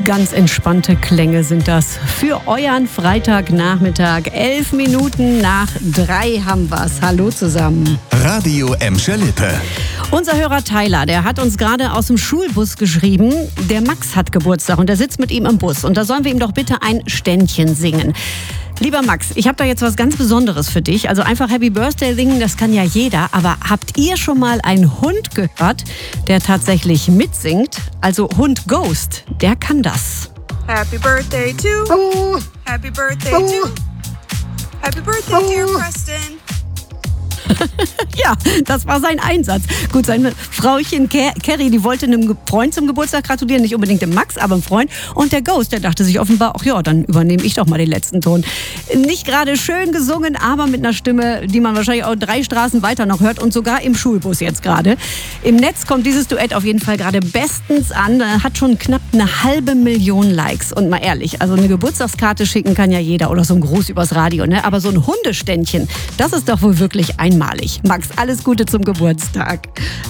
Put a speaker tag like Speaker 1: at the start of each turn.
Speaker 1: Ganz entspannte Klänge sind das für euren Freitagnachmittag. 11 Minuten nach 3 haben wir's. Hallo zusammen.
Speaker 2: Radio Emscher-Lippe.
Speaker 1: Unser Hörer Tyler, der hat uns gerade aus dem Schulbus geschrieben, der Max hat Geburtstag und der sitzt mit ihm im Bus. Und da sollen wir ihm doch bitte ein Ständchen singen. Lieber Max, ich habe da jetzt was ganz Besonderes für dich. Also einfach Happy Birthday singen, das kann ja jeder. Aber habt ihr schon mal einen Hund gehört, der tatsächlich mitsingt? Also Hund Ghost, der kann das.
Speaker 3: Happy birthday to. Happy birthday to. Happy birthday dear Preston.
Speaker 1: Ja, das war sein Einsatz. Gut, seine Frauchen Carrie, die wollte einem Freund zum Geburtstag gratulieren, nicht unbedingt dem Max, aber einem Freund. Und der Ghost, der dachte sich offenbar, ach ja, dann übernehme ich doch mal den letzten Ton. Nicht gerade schön gesungen, aber mit einer Stimme, die man wahrscheinlich auch 3 Straßen weiter noch hört und sogar im Schulbus jetzt gerade. Im Netz kommt dieses Duett auf jeden Fall gerade bestens an. Hat schon knapp 500.000 Likes. Und mal ehrlich, also eine Geburtstagskarte schicken kann ja jeder oder so ein Gruß übers Radio, ne? Aber so ein Hundeständchen, das ist doch wohl wirklich einmalig. Max, alles Gute zum Geburtstag.